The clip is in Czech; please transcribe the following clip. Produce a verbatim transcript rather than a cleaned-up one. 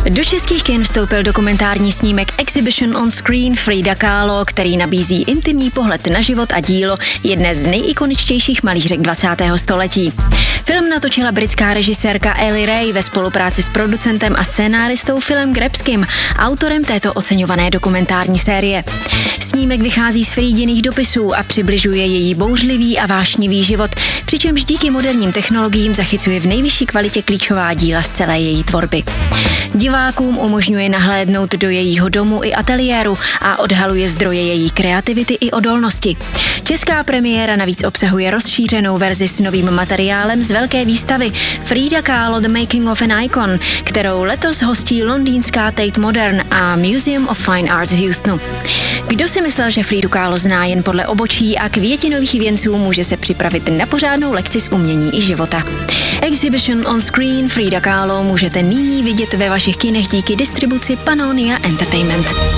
Do českých kin vstoupil dokumentární snímek Exhibition on Screen Frida Kahlo, který nabízí intimní pohled na život a dílo jedné z nejikoničtějších malířek dvacátého století. Film natočila britská režisérka Ellie Ray ve spolupráci s producentem a scénáristou Philem Grebským, autorem této oceňované dokumentární série. Snímek vychází z Fridiných dopisů a přibližuje její bouřlivý a vášnivý život, přičemž díky moderním technologiím zachycuje v nejvyšší kvalitě klíčová díla z celé její tvorby. Divákům umožňuje nahlédnout do jejího domu i ateliéru a odhaluje zdroje její kreativity i odolnosti. Česká premiéra navíc obsahuje rozšířenou verzi s novým materiálem z velké výstavy Frida Kahlo The Making of an Icon, kterou letos hostí londýnská Tate Modern a Museum of Fine Arts v Houstonu. Kdo si myslel, že Fridu Kahlo zná jen podle obočí a květinových věnců, může se připravit na pořádnou lekci z umění i života. Exhibition on Screen Frida Kahlo můžete nyní vidět ve vašich kinech díky distribuci Pannonia Entertainment.